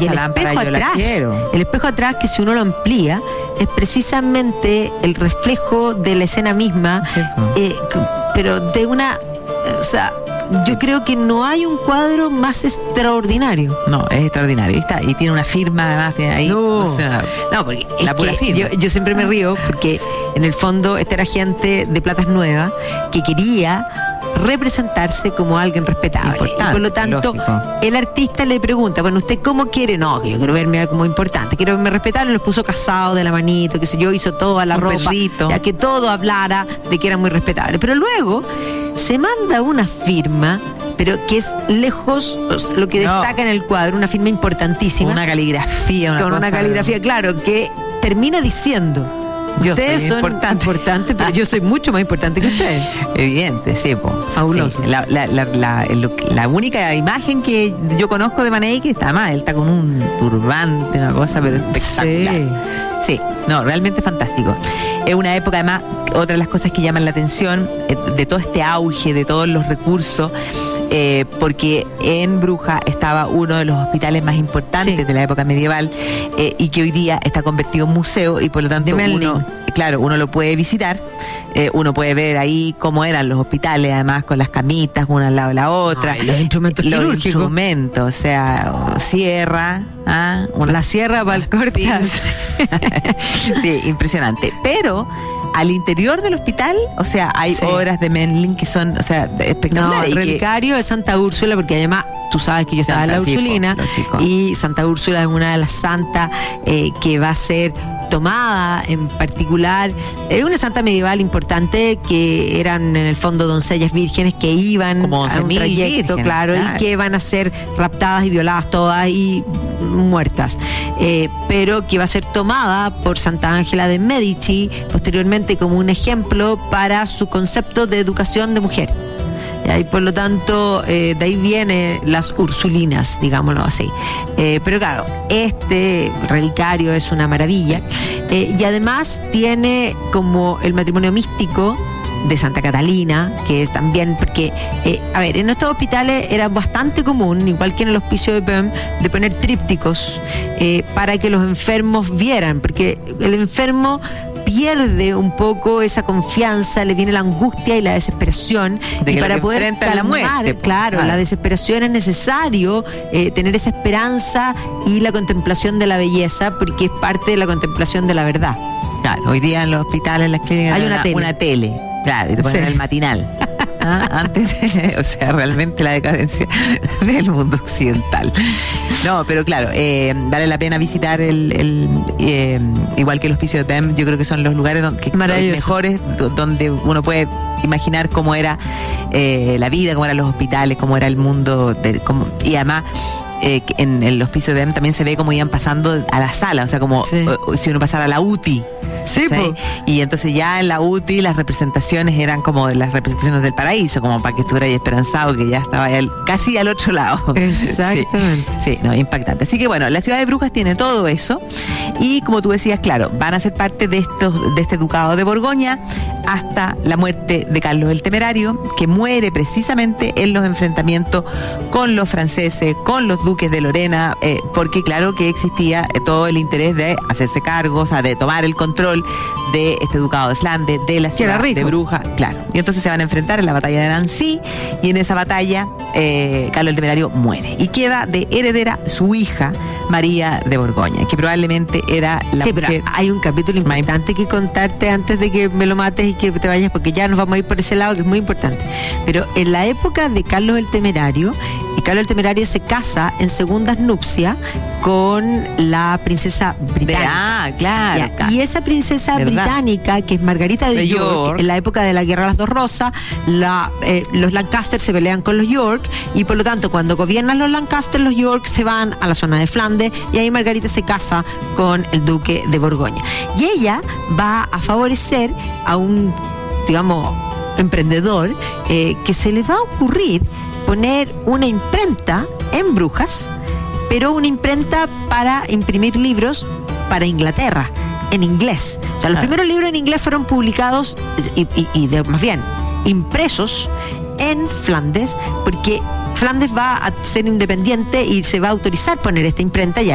y el espejo atrás, que si uno lo amplía, es precisamente el reflejo de la escena misma, pero de una... O sea, yo creo que no hay un cuadro más extraordinario. No, es extraordinario. Y tiene una firma además de ahí. No, porque la pura firma. Yo siempre me río porque en el fondo esta era gente de Platas Nuevas que quería representarse como alguien respetable. Y por lo tanto, lógico, el artista le pregunta, bueno, ¿usted cómo quiere? No, que yo quiero verme como importante, quiero verme respetable. Los puso casados de la manito, qué sé yo, hizo toda la ropa, ya que todo hablara de que era muy respetable. Pero luego se manda una firma, pero que es lejos lo que destaca en el cuadro, una firma importantísima. Una caligrafía. Una caligrafía, claro, que termina diciendo: ustedes son importantes, pero yo soy mucho más importante que ustedes. Evidente, sí, fabuloso. Sí. La única imagen que yo conozco de Manet, que está mal, él está con un turbante, una cosa pero espectacular. Sí, no, realmente fantástico. Es una época, además, otra de las cosas que llaman la atención de todo este auge, de todos los recursos, porque en Brujas estaba uno de los hospitales más importantes de la época medieval, y que hoy día está convertido en museo, y por lo tanto uno lo puede visitar, uno puede ver ahí cómo eran los hospitales, además con las camitas una al lado de la otra, los instrumentos quirúrgicos, o sea, sierra, la sierra para el corte. Sí, impresionante. Pero al interior del hospital, o sea, hay obras de Memling que son, o sea, espectaculares. El relicario de Santa Úrsula, porque además tú sabes que yo estaba en la Ursulina, y Santa Úrsula es una de las santas que va a ser tomada en particular. Es una santa medieval importante, que eran en el fondo doncellas vírgenes que iban como a un trayecto, claro, y que van a ser raptadas y violadas todas y muertas, pero que va a ser tomada por Santa Ángela de Medici posteriormente como un ejemplo para su concepto de educación de mujer. Y por lo tanto, de ahí vienen las ursulinas, digámoslo así. Pero claro, este relicario es una maravilla. Y además tiene como el matrimonio místico de Santa Catalina, que es también, porque, en estos hospitales era bastante común, igual que en el hospicio de Böhm, de poner trípticos para que los enfermos vieran, porque el enfermo pierde un poco esa confianza, le viene la angustia y la desesperación, de que para poder calmar, la muerte, claro, la desesperación, es necesario tener esa esperanza y la contemplación de la belleza, porque es parte de la contemplación de la verdad. Claro, hoy día en los hospitales, en las clínicas, hay una tele. Claro, y te ponen el matinal. Antes o sea, realmente la decadencia del mundo occidental. No, pero claro, vale la pena visitar igual que el hospicio de Böhm. Yo creo que son los lugares mejores, donde uno puede imaginar cómo era la vida, cómo eran los hospitales, cómo era el mundo, y además en el hospicio de Böhm también se ve cómo iban pasando a la sala, o sea, como si uno pasara a la UTI. Sí, y entonces ya en la UTI las representaciones eran como las representaciones del paraíso, como para que estuviera ahí esperanzado, que ya estaba casi al otro lado. Exactamente. Sí, impactante. Así que bueno, la ciudad de Brujas tiene todo eso, y como tú decías, claro, van a ser parte de este ducado de Borgoña hasta la muerte de Carlos el Temerario, que muere precisamente en los enfrentamientos con los franceses, con los duques de Lorena, porque claro que existía todo el interés de hacerse cargo, o sea, de tomar el control de este ducado de Flandes, de la ciudad de Brujas, claro. Y entonces se van a enfrentar en la batalla de Nancy, y en esa batalla Carlos el Temerario muere, y queda de heredera su hija María de Borgoña, que probablemente era la mujer. Pero hay un capítulo importante que contarte antes de que me lo mates y que te vayas, porque ya nos vamos a ir por ese lado, que es muy importante. Pero en la época de Carlos el Temerario, Carlos el Temerario se casa en segundas nupcias con la princesa británica. Claro. Y esa princesa británica, que es Margarita de York, en la época de la Guerra de las Dos Rosas, los Lancaster se pelean con los York, y por lo tanto, cuando gobiernan los Lancaster, los York se van a la zona de Flandes, y ahí Margarita se casa con el duque de Borgoña. Y ella va a favorecer a un, digamos, emprendedor que se le va a ocurrir poner una imprenta en Brujas, pero una imprenta para imprimir libros para Inglaterra, en inglés. O sea, los primeros libros en inglés fueron publicados más bien impresos en Flandes, porque Flandes va a ser independiente y se va a autorizar poner esta imprenta ya.